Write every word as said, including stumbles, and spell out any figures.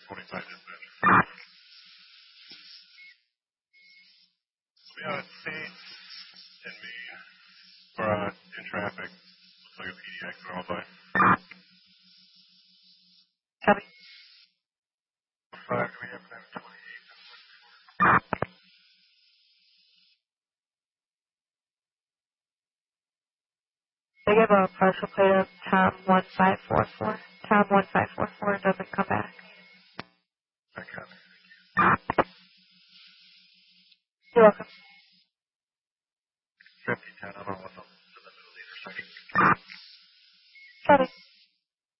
twenty-five dispatch. We have a C in me, or uh, in traffic. Looks like a P D X we're all by. Copy. Five, do we have an M twenty-eight? They give a partial plate of Tom one five four four. Tom one five four four doesn't come back. I copy. You're welcome. fifty ten, I don't know what the